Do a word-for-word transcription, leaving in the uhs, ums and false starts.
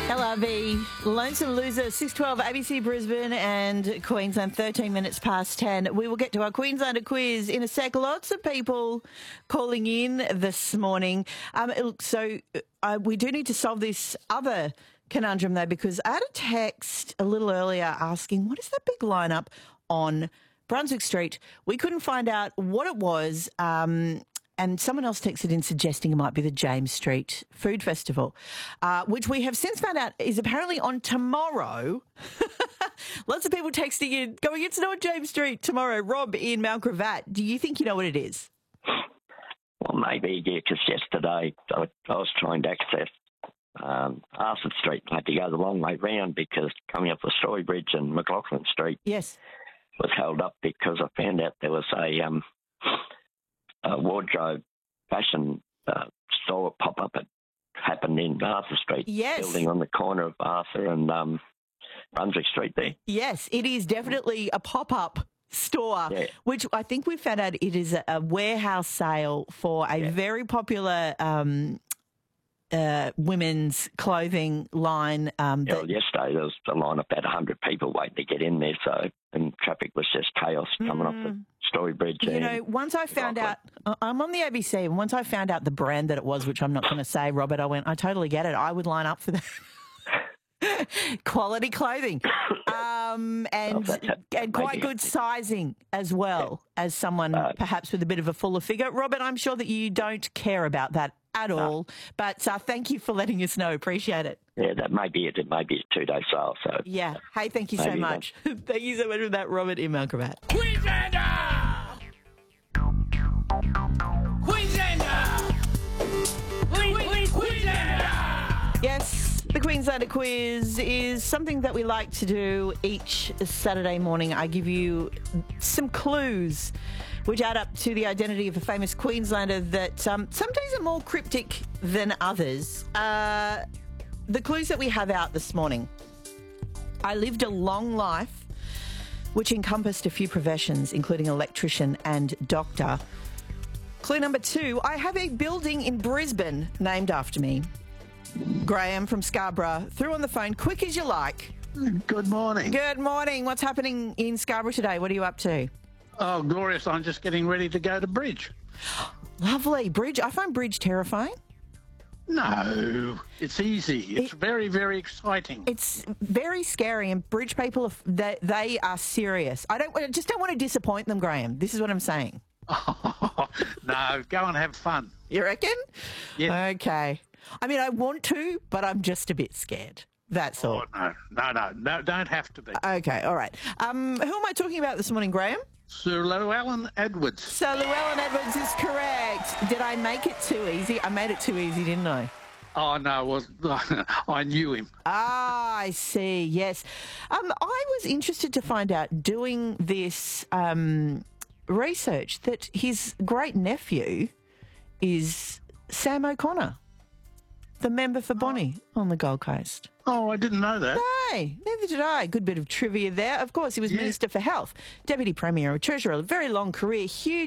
L R V, Lonesome Loser, six twelve A B C Brisbane and Queensland, thirteen minutes past ten. We will get to our Queenslander quiz in a sec. Lots of people calling in this morning. Um, so uh, we do need to solve this other conundrum, though, because I had a text a little earlier asking, what is that big lineup on Brunswick Street? We couldn't find out what it was. Um, And someone else texted in suggesting it might be the James Street Food Festival, uh, which we have since found out is apparently on tomorrow. Lots of people texting in, going, it's not James Street tomorrow. Rob in Mount Gravatt, do you think you know what it is? Well, maybe, yeah, because yesterday I, I was trying to access um, Arthur Street. I had to go the long way round because coming up the Story Bridge and McLaughlin Street Yes. was held up because I found out there was a... Um, a wardrobe fashion uh, store pop-up that happened in Arthur Street. Yes. Building on the corner of Arthur and um, Brunswick Street there. Yes, it is definitely a pop-up store, Yeah. which I think we found out it is a, a warehouse sale for a Yeah. very popular um, uh, women's clothing line. Um, Yeah, that, well, yesterday there was a line of about one hundred people waiting to get in there, so and traffic was just chaos coming off the Story Bridge. You and know, once I found out, Rockland. I'm on the A B C, and once I found out the brand that it was, which I'm not going to say, Robert, I went, I totally get it. I would line up for that. Quality clothing. Um, and Oh, that- that- and quite maybe. good sizing as well as someone Uh, perhaps with a bit of a fuller figure. Robert, I'm sure that you don't care about that at all, but uh, thank you for letting us know. Appreciate it. Yeah, that may be it. It may be a two-day sale. So Yeah. Hey, thank you so Maybe much. Thank you so much for that, Robert in Mount Gravatt. Queenslander! Queenslander! Queen, Queen, Queenslander! Yes, the Queenslander quiz is something that we like to do each Saturday morning. I give you some clues which add up to the identity of a famous Queenslander that um, some days are more cryptic than others. Uh, the clues that we have out this morning. I lived a long life which encompassed a few professions, including electrician and doctor. Clue number two, I have a building in Brisbane named after me. Graham from Scarborough, through on the phone, quick as you like. Good morning. Good morning. What's happening in Scarborough today? What are you up to? Oh, glorious. I'm just getting ready to go to bridge. Lovely. Bridge. I find bridge terrifying. No, it's easy. It's It- very, very exciting. It's very scary, and bridge people, are, they, they are serious. I don't I just don't want to disappoint them, Graham. This is what I'm saying. No, go and have fun. You reckon? Yes. Okay. I mean, I want to, but I'm just a bit scared. That's all. Oh, no, no, no, no, don't have to be. Okay, all right. Um, who am I talking about this morning, Graham? Sir Llewellyn Edwards. So Llewellyn Edwards is correct. Did I make it too easy? I made it too easy, didn't I? Oh, no, was I knew him. Ah, I see. Yes. Um, I was interested to find out, doing this um, research, that his great nephew is Sam O'Connor, the member for Bonnie on the Gold Coast. Oh, I didn't know that. Hey, neither did I. Good bit of trivia there. Of course, he was Yeah. Minister for Health, Deputy Premier, Treasurer, a very long career, huge